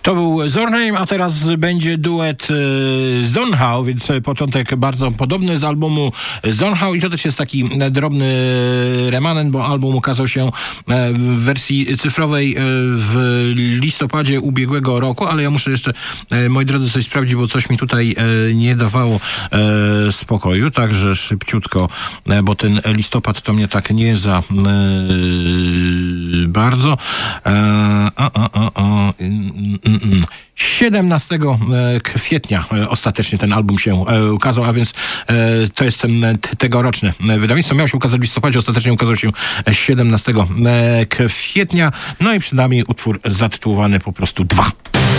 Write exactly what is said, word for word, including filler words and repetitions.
To był Zornheim, a teraz będzie duet e, Zonhau, więc początek bardzo podobny z albumu Zonhau i to też jest taki drobny remanent, bo album ukazał się w wersji cyfrowej w listopadzie ubiegłego roku, ale ja muszę jeszcze, moi drodzy, coś sprawdzić, bo coś mi tutaj nie dawało spokoju, także szybciutko, bo ten listopad to mnie tak nie za bardzo. A, a, a, a. siedemnastego kwietnia ostatecznie ten album się ukazał, a więc to jest tegoroczne wydawnictwo. Miał się ukazać w listopadzie, ostatecznie ukazał się siedemnastego kwietnia. No i przed nami utwór zatytułowany po prostu Dwa.